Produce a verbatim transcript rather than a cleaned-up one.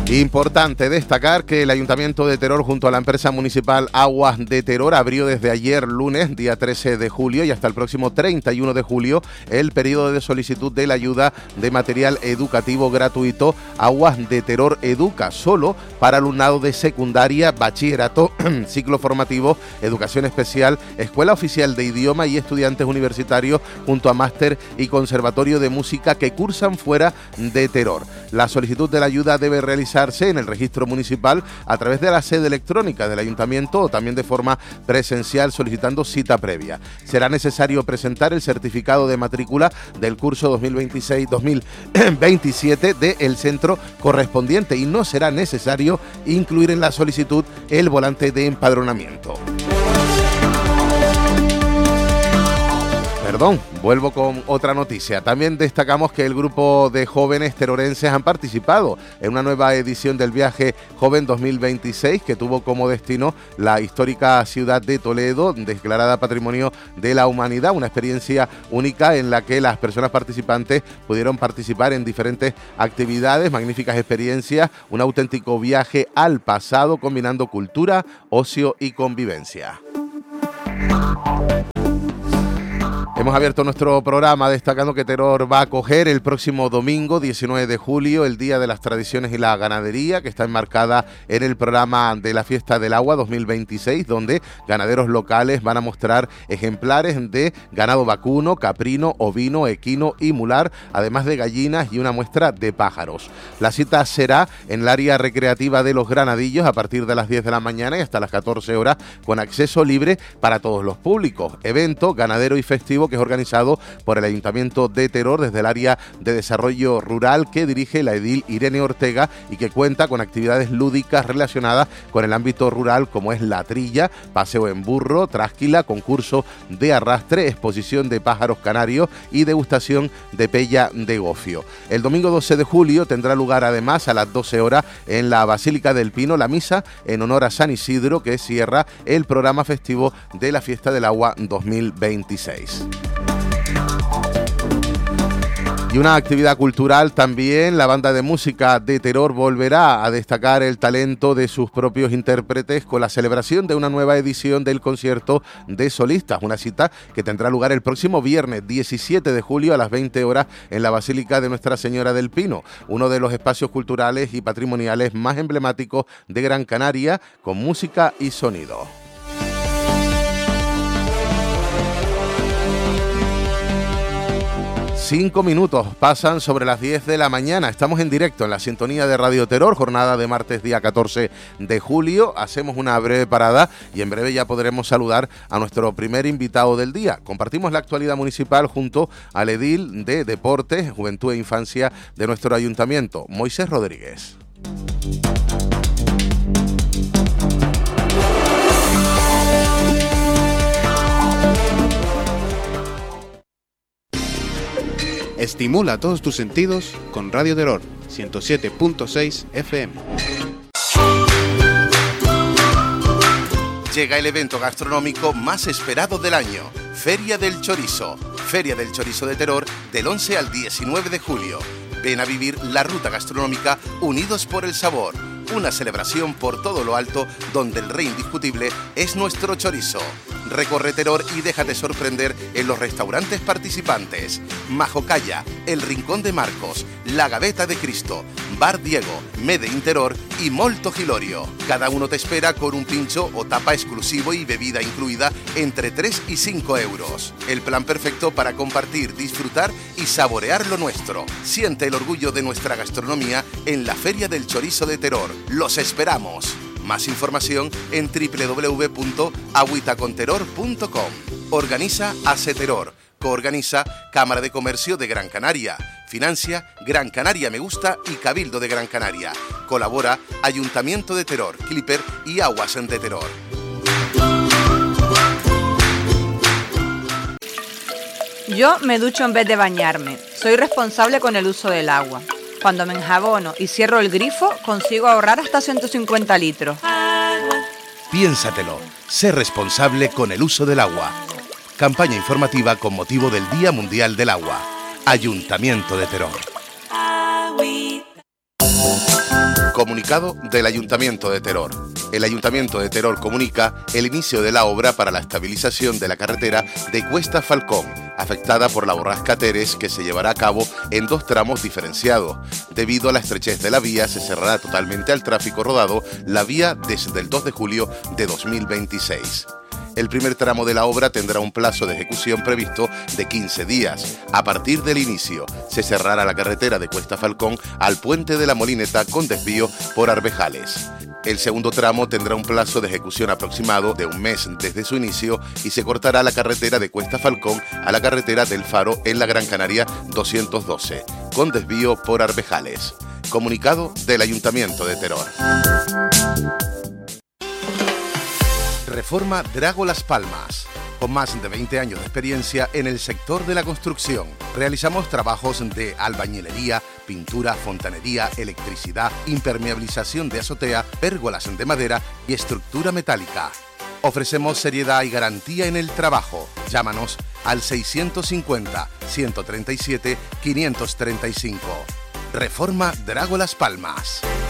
Importante destacar que el Ayuntamiento de Teror junto a la empresa municipal Aguas de Teror abrió desde ayer lunes, día trece de julio, y hasta el próximo treinta y uno de julio el periodo de solicitud de la ayuda de material educativo gratuito Aguas de Teror Educa, solo para alumnado de secundaria, bachillerato, ciclo formativo, educación especial, escuela oficial de idioma y estudiantes universitarios junto a máster y conservatorio de música que cursan fuera de Teror. La solicitud de la ayuda debe realizarse en el registro municipal a través de la sede electrónica del ayuntamiento o también de forma presencial solicitando cita previa. Será necesario presentar el certificado de matrícula del curso dos mil veintiséis dos mil veintisiete del centro correspondiente y no será necesario incluir en la solicitud el volante de empadronamiento. Perdón, vuelvo con otra noticia. También destacamos que el grupo de jóvenes terorenses han participado en una nueva edición del viaje Joven dos mil veintiséis que tuvo como destino la histórica ciudad de Toledo, declarada Patrimonio de la Humanidad, una experiencia única en la que las personas participantes pudieron participar en diferentes actividades, magníficas experiencias, un auténtico viaje al pasado combinando cultura, ocio y convivencia. Hemos abierto nuestro programa destacando que Teror va a acoger el próximo domingo, diecinueve de julio, el Día de las Tradiciones y la Ganadería, que está enmarcada en el programa de la Fiesta del Agua dos mil veintiséis, donde ganaderos locales van a mostrar ejemplares de ganado vacuno, caprino, ovino, equino y mular, además de gallinas y una muestra de pájaros. La cita será en el área recreativa de Los Granadillos a partir de las diez de la mañana y hasta las catorce horas, con acceso libre para todos los públicos. Evento ganadero y festivo que es organizado por el Ayuntamiento de Teror desde el área de desarrollo rural que dirige la edil Irene Ortega y que cuenta con actividades lúdicas relacionadas con el ámbito rural como es la trilla, paseo en burro, trásquila, concurso de arrastre, exposición de pájaros canarios y degustación de pella de gofio. El domingo doce de julio tendrá lugar además a las doce horas en la Basílica del Pino la misa en honor a San Isidro que cierra el programa festivo de la Fiesta del Agua dos mil veintiséis. Y una actividad cultural también, la banda de música de Teror volverá a destacar el talento de sus propios intérpretes con la celebración de una nueva edición del concierto de solistas, una cita que tendrá lugar el próximo viernes diecisiete de julio a las veinte horas en la Basílica de Nuestra Señora del Pino, uno de los espacios culturales y patrimoniales más emblemáticos de Gran Canaria, con música y sonido. Cinco minutos pasan sobre las diez de la mañana. Estamos en directo en la sintonía de Radio Teror, jornada de martes día catorce de julio. Hacemos una breve parada y en breve ya podremos saludar a nuestro primer invitado del día. Compartimos la actualidad municipal junto al edil de Deportes, Juventud e Infancia de nuestro ayuntamiento, Moisés Rodríguez. Estimula todos tus sentidos con Radio Teror, ciento siete punto seis F M. Llega el evento gastronómico más esperado del año, Feria del Chorizo. Feria del Chorizo de Teror del once al diecinueve de julio. Ven a vivir la ruta gastronómica Unidos por el Sabor. Una celebración por todo lo alto donde el rey indiscutible es nuestro chorizo. Recorre Teror y déjate sorprender en los restaurantes participantes. Majocalla, El Rincón de Marcos, La Gaveta de Cristo, Bar Diego, Mede in Teror y Molto Gilorio. Cada uno te espera con un pincho o tapa exclusivo y bebida incluida entre tres y cinco euros. El plan perfecto para compartir, disfrutar y saborear lo nuestro. Siente el orgullo de nuestra gastronomía en la Feria del Chorizo de Teror. ¡Los esperamos! Más información en doble u doble u doble u punto agüitaconteror punto com. Organiza ASETeror. Coorganiza Cámara de Comercio de Gran Canaria. Financia Gran Canaria Me Gusta y Cabildo de Gran Canaria. Colabora Ayuntamiento de Teror, Clipper y Aguas de Teror. Yo me ducho en vez de bañarme. Soy responsable con el uso del agua. Cuando me enjabono y cierro el grifo, consigo ahorrar hasta ciento cincuenta litros. Piénsatelo. Sé responsable con el uso del agua. Campaña informativa con motivo del Día Mundial del Agua. Ayuntamiento de Teror. Comunicado del Ayuntamiento de Teror. El Ayuntamiento de Teror comunica el inicio de la obra para la estabilización de la carretera de Cuesta Falcón, afectada por la borrasca Teres, que se llevará a cabo en dos tramos diferenciados. Debido a la estrechez de la vía, se cerrará totalmente al tráfico rodado la vía desde el dos de julio de dos mil veintiséis. El primer tramo de la obra tendrá un plazo de ejecución previsto de quince días. A partir del inicio, se cerrará la carretera de Cuesta Falcón al puente de la Molineta con desvío por Arbejales. El segundo tramo tendrá un plazo de ejecución aproximado de un mes desde su inicio y se cortará la carretera de Cuesta Falcón a la carretera del Faro en la Gran Canaria doscientos doce, con desvío por Arbejales. Comunicado del Ayuntamiento de Teror. Reforma Drago Las Palmas. Con más de veinte años de experiencia en el sector de la construcción, realizamos trabajos de albañilería, pintura, fontanería, electricidad, impermeabilización de azotea, pérgolas de madera y estructura metálica. Ofrecemos seriedad y garantía en el trabajo. Llámanos al seiscientos cincuenta, ciento treinta y siete, quinientos treinta y cinco. Reforma Drago Las Palmas.